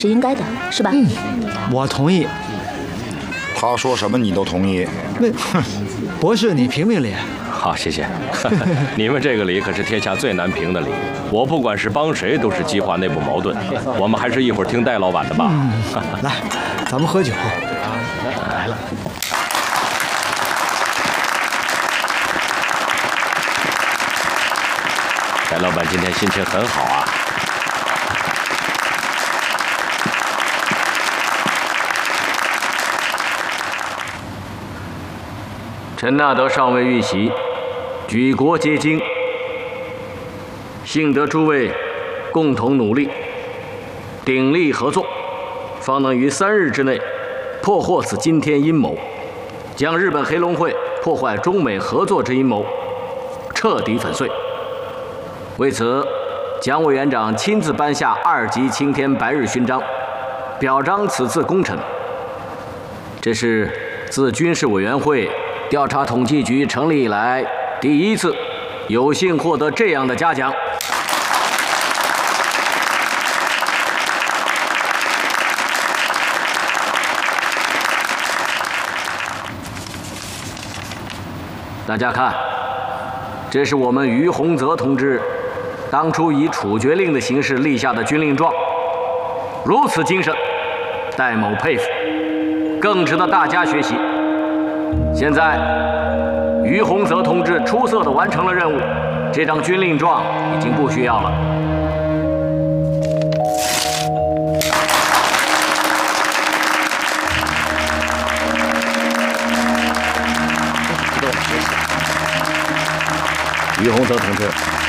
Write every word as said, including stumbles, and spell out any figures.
是应该的，是吧？ 嗯，我同意。 他说什么你都同意？ 那，博士你评评理。 好，谢谢。你们这个理可是天下最难评的理。我不管是帮谁，都是激化内部矛盾。我们还是一会儿听戴老板的吧。 嗯、来，咱们喝酒。 来了。戴老板今天心情很好啊。陈纳德上尉遇袭，举国皆惊。幸得诸位共同努力，鼎力合作，方能于三日之内破获此惊天阴谋，将日本黑龙会破坏中美合作之阴谋彻底粉碎。为此，蒋委员长亲自颁下二级青天白日勋章，表彰此次功臣。这是自军事委员会调查统计局成立以来第一次有幸获得这样的嘉奖。大家看，这是我们于洪泽同志当初以处决令的形式立下的军令状，如此精神，戴某佩服，更值得大家学习。现在，于洪泽同志出色地完成了任务，这张军令状已经不需要了。于洪泽同志。